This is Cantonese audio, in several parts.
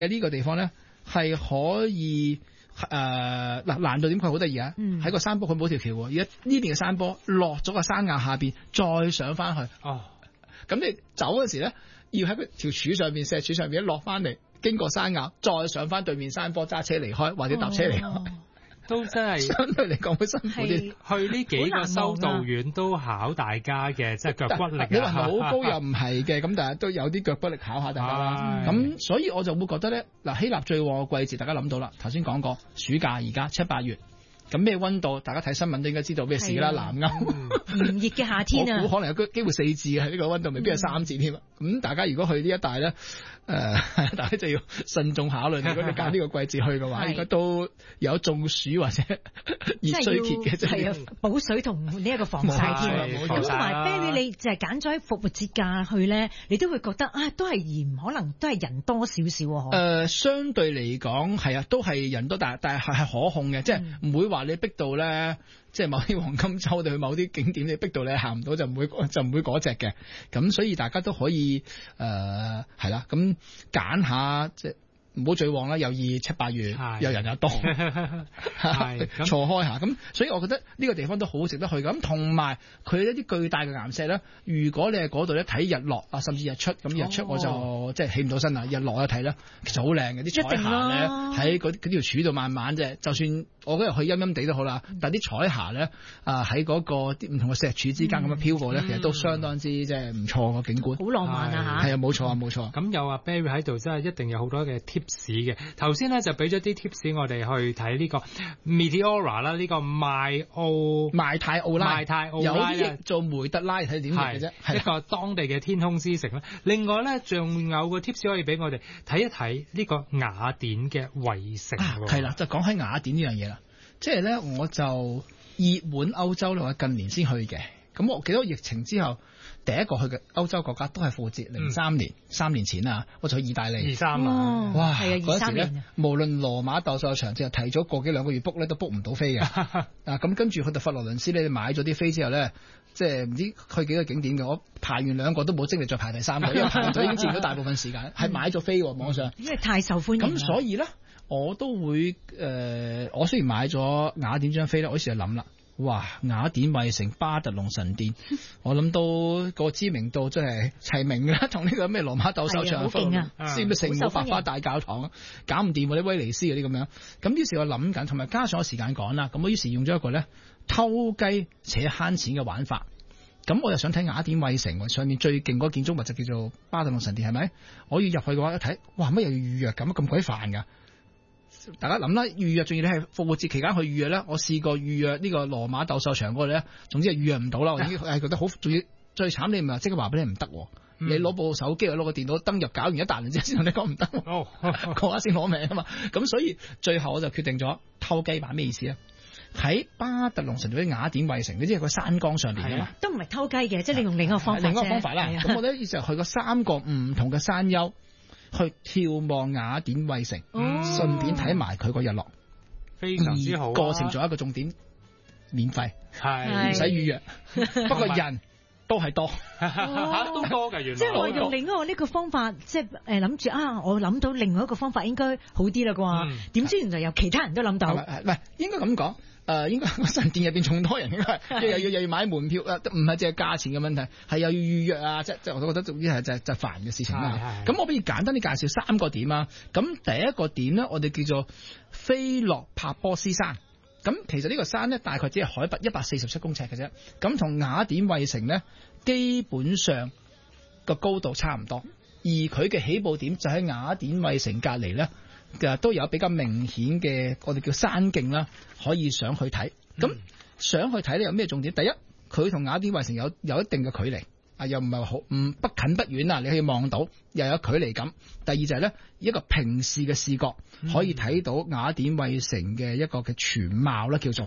呢個地方咧係可以難度點佢好得意啊！喺個山坡佢冇條橋喎，而家呢邊嘅山坡落咗個山崖下邊，再上翻去。咁你走嗰時咧，要喺條柱上邊、石柱上邊一落翻嚟，經過山崖，再上翻對面山坡，揸車離開或者搭車離開。 都真係相對嚟講會辛苦啲。 去呢幾個修道院都考大家嘅，即係腳骨力。 你話好高又唔係嘅，咁但係都有啲腳骨力考下大家啦。咁所以我就會覺得咧，嗱，希臘最旺嘅季節，大家諗到啦。頭先講過暑假，而家7、8月。咁咩溫度？大家睇新聞都應該知道咩事啦。南歐炎熱嘅夏天啊， 我估可能有機會4字喺呢個溫度，未必係3字添。咁大家如果去呢一帶咧，大家就要慎重考慮。如果你揀呢個季節去嘅話，應該都有中暑或者熱衰竭嘅， 係啊，補水同呢一個防曬添。咁同埋 Barry， 你就係揀咗喺復活節假去咧，你都會覺得都係嚴，可能都係人多少少。 相對嚟講係啊，都係人多，但係可控嘅，即係唔會話你逼到咧，即係某啲黃金周，你去某啲景點，你逼到你行唔到，就唔會嗰隻嘅。咁所以大家都可以係啦，咁揀下即係。唔好最旺啦，又熱7、8月，又人又多，錯開下咁，所以我覺得呢個地方都好值得去咁，同埋佢一啲巨大嘅岩石咧，如果你喺嗰度咧睇日落甚至日出，咁日出我就即係起唔到身啦，日落一睇咧其實好靚嘅，啲彩霞咧喺嗰條柱度慢慢啫，就算我嗰日去陰陰地都好啦，但係啲彩霞咧喺嗰個啲唔同嘅石柱之間咁樣飄過咧，其實都相當之即係唔錯個景觀， 好浪漫啊嚇！ 係啊，冇錯。 咁有阿 Barry 喺度，真係一定有好多嘅 tips 嘅。頭先咧就俾咗啲 tips 我哋去睇呢個 Meteora 啦，呢個邁泰奧拉有啲做梅特拉，睇點嚟嘅啫， 一個當地嘅天空之城啦。另外咧仲有個 tips 可以俾我哋睇一睇呢個雅典嘅衛城。 係啦，就講起雅典呢樣嘢啦，即係咧我就熱門歐洲啦，我近年先去嘅。咁我記得疫情之後第一個去嘅歐洲國家都係復活節03年，3年前啊，我就去意大利。 23啊， 哇！ 係啊，23年。 無論羅馬鬥獸場，即係提咗個幾兩個月 book 咧，都 book 唔到飛嘅。咁跟住去到佛羅倫斯咧，你買咗啲飛之後咧，即係唔知去幾個景點嘅，我排完2個都冇精力再排第3個，因為排咗已經佔咗大部分時間，係買咗飛喎網上。 因為太受歡迎。 咁所以咧，我都會我雖然買咗雅典張飛咧，我嗰時就諗啦。哇！雅典衛城、巴特隆神殿，我諗到個知名度真係齊名㗎啦，同呢個咩羅馬鬥獸場、聖母百花大教堂搞唔掂嗰啲威尼斯嗰啲咁樣。咁於是我諗緊，同埋加上我時間趕啦，咁我於是用咗一個咧偷雞且慳錢嘅玩法。咁我就想睇雅典衛城上面最勁嗰個建築物就叫做巴特隆神殿，係咪？我要入去嘅話一睇，哇！乜又要預約咁鬼煩㗎？大家諗啦，預約仲要你係復活節期間去預約咧。我試過預約呢個羅馬鬥獸場嗰度咧，總之係預約唔到啦。我已經係覺得好，仲要最慘你唔係即刻話俾你唔得，你攞部手機或攞個電腦登入搞完一大輪之後先同你講唔得，嗰下先攞命啊嘛。咁所以最後我就決定咗偷雞版，咩意思啊？喺巴特隆神殿雅典衛城，你知係個山崗上邊㗎嘛？都唔係偷雞嘅，即係你用另一個方法。另一個方法啦。 咁我咧意思係去過3個唔同嘅山丘。去眺望雅典衛城，順便睇埋佢個日落， 非常之好。 過程仲有一個重點，免費，唔使預約。不過人都係多， 都多嘅。原來即係我用另一個呢個方法，即係諗住我諗到另外一個方法應該好啲啦啩？點知原來有其他人都諗到， 唔係應該咁講。應該個神殿入邊仲多人，應該又要買門票啊，唔係淨係價錢嘅問題，係又要預約啊，即係我覺得總之係就煩嘅事情啦。咁我不如簡單啲介紹3個點啊。咁第一個點咧，我哋叫做菲洛帕波斯山。咁其實呢個山咧，大概只係海拔147公尺嘅啫。咁同雅典衛城咧，基本上個高度差唔多，而佢嘅起步點就喺雅典衛城隔離咧。都有比較明顯嘅我哋叫山徑啦，可以上去睇。咁上去睇咧有咩重點？第一，佢同雅典衛城有一定嘅距離，又唔係好不近不遠啊，你可以望到，又有距離感。第二就係咧一個平視嘅視覺，可以睇到雅典衛城嘅一個嘅全貌啦，叫做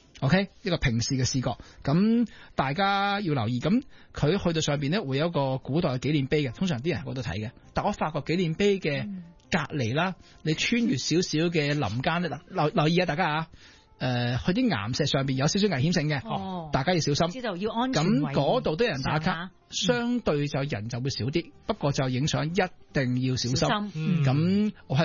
OK 一個平視嘅視覺。咁大家要留意，咁佢去到上邊咧會有一個古代嘅紀念碑嘅，通常啲人喺嗰度睇嘅。但我發覺紀念碑嘅隔離啦，你穿越少少嘅林間咧，留意啊，大家啊，去啲岩石上邊有少少危險性嘅，大家要小心。知道要安全。咁嗰度都有人打卡，相對就人就會少啲，不過就影相一定要小心。咁我喺